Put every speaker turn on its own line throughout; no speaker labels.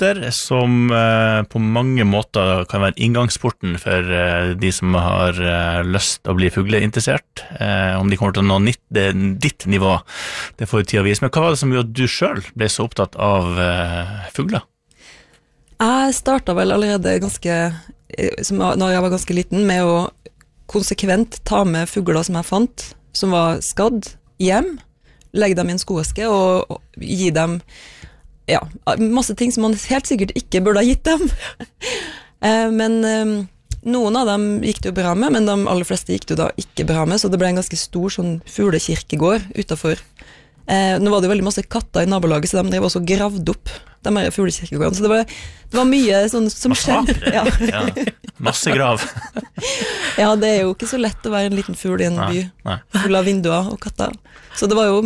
latter, som på mange måter kan være inngangsporten for de som har lyst til å bli fugleinteressert. Om de kommer til å nå ditt nivå, det får tida vise. Men hva var det som gjorde at du selv ble så opptatt av fugler?
Jeg startet vel allerede når jeg var ganske liten, med å konsekvent ta med fugler som jeg fant, som var skadd, hjem, legge dem i en skoeske og gi dem masse ting som man helt sikkert ikke burde ha gitt dem. Men noen av dem gikk det jo bra med, men de aller fleste gikk det jo da ikke bra med, så det ble en ganske stor sånn fuglekirkegård utenfor. Nå var det jo veldig masse katter i nabolaget, så de drev også gravd opp de her fuglekirkegårdene, så det var mye sånn som skjedde.
Ja, masse grav.
Ja, det er jo ikke så lett å være en liten fugl i en by, full av vinduer og katter. Så det var jo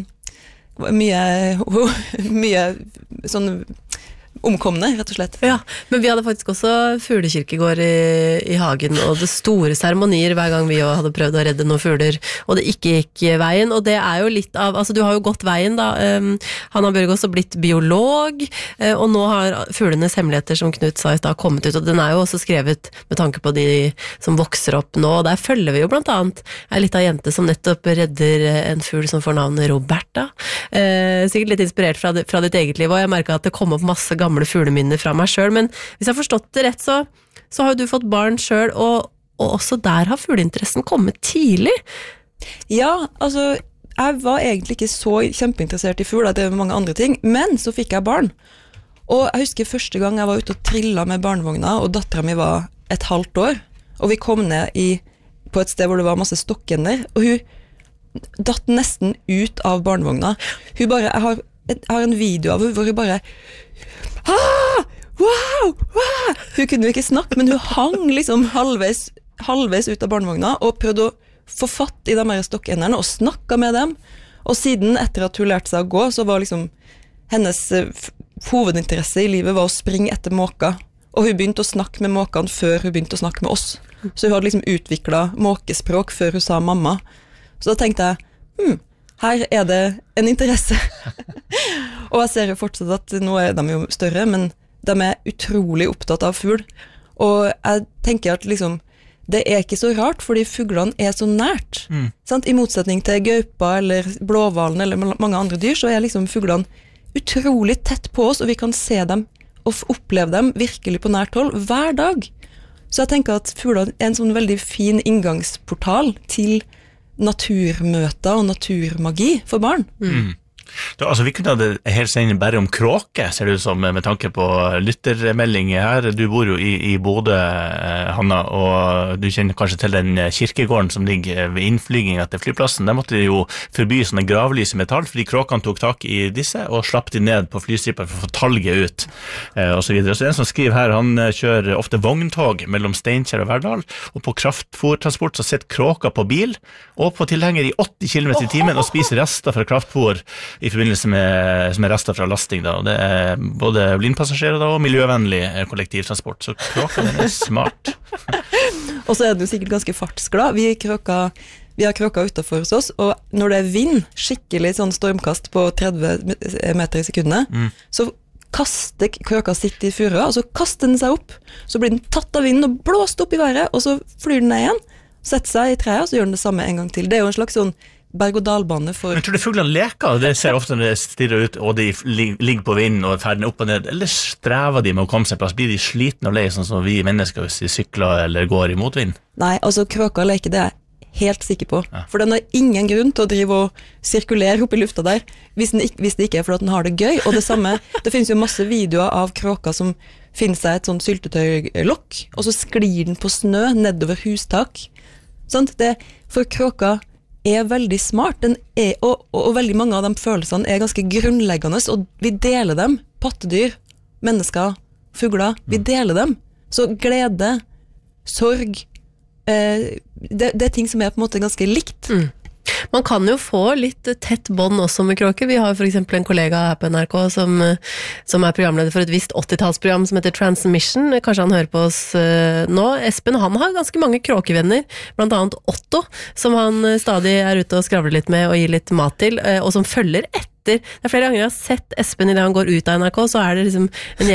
mye sånn omkomne, rett og slett.
Ja, men vi hadde faktisk også fuglekirkegård i hagen, og det store seremonier hver gang vi hadde prøvd å redde noen fugler, og det ikke gikk veien, og det er jo litt av, altså du har jo gått veien da, Hanna Bjørg også blitt biolog, og nå har Fuglenes hemmeligheter, som Knut sa i stad, kommet ut, og den er jo også skrevet med tanke på de som vokser opp nå, og der følger vi jo blant annet en liten jente som nettopp redder en fugl som får navnet Roberta, sikkert litt inspirert fra ditt eget liv, og jeg merket at det kom opp masse gamle fugleminner fra meg selv, men hvis jeg har forstått det rett, så har jo du fått barn selv, og også der har fugleinteressen kommet tidlig.
Ja, altså, jeg var egentlig ikke så kjempeinteressert i fugler, det var mange andre ting, men så fikk jeg barn. Og jeg husker første gang jeg var ute og trillet med barnevogna, og datteren min var 1,5 år, og vi kom ned på et sted hvor det var masse stokkender, og hun datt nesten ut av barnevogna. Hun bare, jeg har en video av henne hvor hun bare wow! Hun kunne jo ikke snakke, men hun hang liksom halvveis ut av barnevogna og prøvde å få fatt i de her stokkenderne og snakket med dem. Og siden, etter at hun lærte seg å gå, så var liksom hennes hovedinteresse i livet var å springe etter måker. Og hun begynte å snakke med måkene før hun begynte å snakke med oss. Så hun hadde liksom utviklet måkespråk før hun sa mamma. Så da tenkte jeg, her er det en interesse. Og jeg ser jo fortsatt at nå er de jo større, men de er utrolig opptatt av fugl. Og jeg tenker at liksom, det er ikke så rart, fordi fuglene er så nært. Sant? I motsetning til gaupa eller blåvalen eller mange andre dyr, så er liksom fuglene utrolig tett på oss, og vi kan se dem og oppleve dem virkelig på nært hold hver dag. Så jeg tenker at fuglene er en sånn veldig fin inngangsportal til naturmøter og naturmagi for barn.
Altså, vi kunne ha det helt senere bare om kråke, ser det ut som, med tanke på lyttermeldinger her. Du bor jo i Bodø, Hanna, og du kjenner kanskje til den kirkegården som ligger ved innflyging etter flyplassen. Der måtte de jo forby sånne gravlys i metall, fordi kråkene tok tak i disse og slapp de ned på flystrippen for å få talget ut, og så videre. Så en som skriver her, han kjører ofte vogntog mellom Steinkjer og Verdal, og på kraftfôrtransport så sitter kråka på bil, og på tilhenger i 80 km i timen, og spiser rester fra kraftfôr i forbindelse med rester fra lasting da, og det er både blindpassasjerer da, og miljøvennlig kollektivtransport, så kråka den er smart.
Og så er det jo sikkert ganske fartsglad. Vi har kråka utenfor hos oss, og når det er vind, skikkelig sånn stormkast på 30 meter i sekundet, så kaster kråka sitt i furua, og så kaster den seg opp, så blir den tatt av vinden og blåst opp i været, og så flyr den ned igjen, setter seg i treet, og så gjør den det samme en gang til. Det er jo en slags sånn berg-og-dal-bane for...
Men tror du fuglene leker? Det ser ofte når det stirrer ut, og de ligger på vinden og ferden opp og ned, eller strever de med å komme seg plass? Blir de slitne og lei, sånn som vi mennesker hvis de sykler eller går i motvind?
Nei, altså kråka leker, det er jeg helt sikker på. Ja. For den har ingen grunn til å drive og sirkulere opp i lufta der, hvis det ikke er fordi den har det gøy. Og det samme, det finnes jo masse videoer av kråka som finner seg et sånn syltetøylokk, og så sklir den på snø nedover hustak. Sånn, for kråka er veldig smart, og veldig mange av de følelsene er ganske grunnleggende, og vi deler dem, pattedyr, mennesker, fugler, vi deler dem. Så glede, sorg, det er ting som er på en måte ganske likt.
Man kan jo få litt tett bånd også med kråker. Vi har for eksempel en kollega her på NRK som er programleder for et visst 80-tallsprogram som heter Transmission. Kanskje han hører på oss nå. Espen, han har ganske mange kråkevenner, blant annet Otto, som han stadig er ute og skravler litt med og gir litt mat til, og som følger etter. Det er flere ganger jeg har sett Espen i det han går ut av NRK, så er det liksom en